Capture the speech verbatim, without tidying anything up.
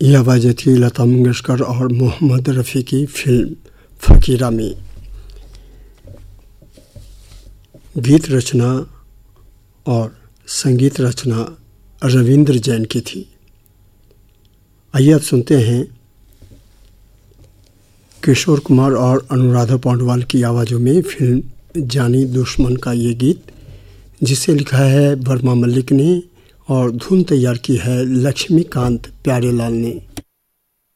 यह आवाज़ थी लता मंगेशकर और मोहम्मद रफ़ी की फिल्म फ़कीरा में। गीत रचना और संगीत रचना रविंद्र जैन की थी। आइए अब सुनते हैं किशोर कुमार और अनुराधा पौडवाल की आवाज़ों में फिल्म जानी दुश्मन का ये गीत, जिसे लिखा है वर्मा मलिक ने और धुन तैयार की है लक्ष्मीकांत प्यारेलाल ने।